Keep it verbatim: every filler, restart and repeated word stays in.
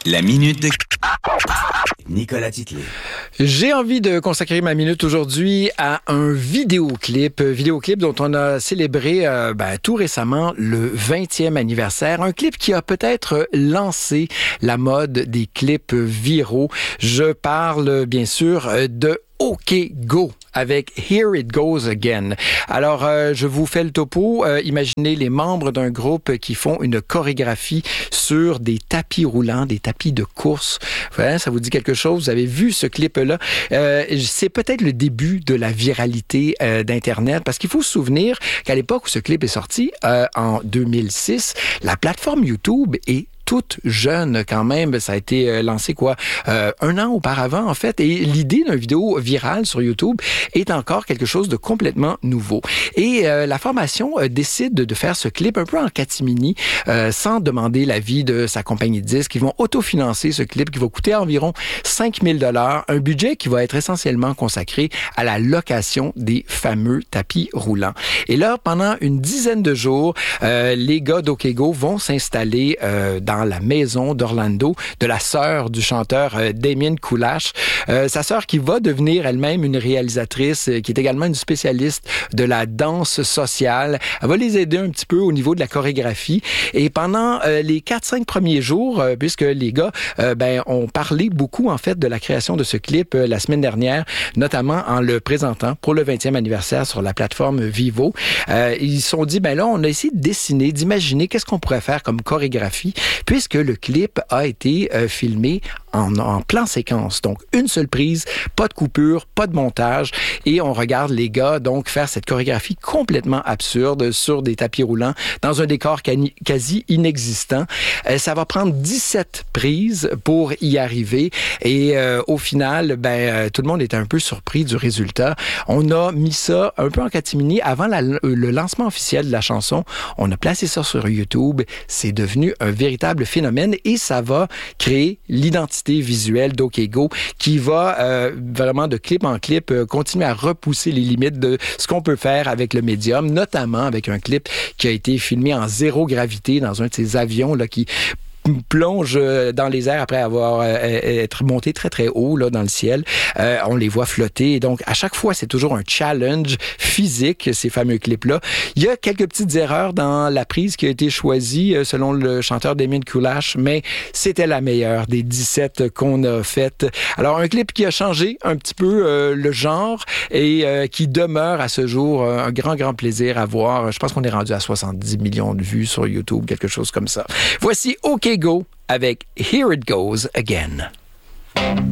La minute de Nicolas Titley. J'ai envie de consacrer ma minute aujourd'hui à un vidéoclip, vidéoclip dont on a célébré euh, ben, tout récemment le vingtième anniversaire. Un clip qui a peut-être lancé la mode des clips viraux. Je parle bien sûr de OK Go avec Here It Goes Again. Alors, euh, je vous fais le topo. Euh, imaginez les membres d'un groupe qui font une chorégraphie sur des tapis roulants, des tapis de course. Voilà, ça vous dit quelque chose? Vous avez vu ce clip-là? Euh, c'est peut-être le début de la viralité euh, d'Internet, parce qu'il faut se souvenir qu'à l'époque où ce clip est sorti, euh, en deux mille six, la plateforme YouTube est toute jeune quand même. Ça a été lancé quoi euh, un an auparavant en fait. Et l'idée d'une vidéo virale sur YouTube est encore quelque chose de complètement nouveau. Et euh, la formation euh, décide de faire ce clip un peu en catimini, euh, sans demander l'avis de sa compagnie de disques. Ils vont autofinancer ce clip qui va coûter environ cinq mille dollars, un budget qui va être essentiellement consacré à la location des fameux tapis roulants. Et là, pendant une dizaine de jours, euh, les gars d'Ok Go vont s'installer euh, dans la maison d'Orlando de la sœur du chanteur euh, Damien Kulash. Euh, sa sœur qui va devenir elle-même une réalisatrice, euh, qui est également une spécialiste de la danse sociale. Elle va les aider un petit peu au niveau de la chorégraphie. Et pendant euh, les quatre cinq premiers jours, euh, puisque les gars euh, ben, ont parlé beaucoup en fait de la création de ce clip euh, la semaine dernière, notamment en le présentant pour le vingtième anniversaire sur la plateforme Vivo. Euh, ils se sont dit, ben là, on a essayé de dessiner, d'imaginer qu'est-ce qu'on pourrait faire comme chorégraphie, puisque le clip a été euh, filmé en, en plan séquence. Donc, une seule prise, pas de coupure, pas de montage, et on regarde les gars donc faire cette chorégraphie complètement absurde sur des tapis roulants dans un décor cani- quasi inexistant. Euh, ça va prendre dix-sept prises pour y arriver, et euh, au final, ben euh, tout le monde était un peu surpris du résultat. On a mis ça un peu en catimini avant la, le lancement officiel de la chanson. On a placé ça sur YouTube. C'est devenu un véritable phénomène et ça va créer l'identité visuelle d'Ok Go qui va euh, vraiment de clip en clip euh, continuer à repousser les limites de ce qu'on peut faire avec le médium, notamment avec un clip qui a été filmé en zéro gravité dans un de ces avions là qui plonge dans les airs après avoir euh, être monté très très haut là dans le ciel. Euh, on les voit flotter. Et donc à chaque fois c'est toujours un challenge physique ces fameux clips là. Il y a quelques petites erreurs dans la prise qui a été choisie euh, selon le chanteur Damien Kulash, mais c'était la meilleure des dix-sept qu'on a faites. Alors un clip qui a changé un petit peu euh, le genre et euh, qui demeure à ce jour euh, un grand grand plaisir à voir. Je pense qu'on est rendu à soixante-dix millions de vues sur YouTube, quelque chose comme ça. Voici OK Go avec Here It Goes Again.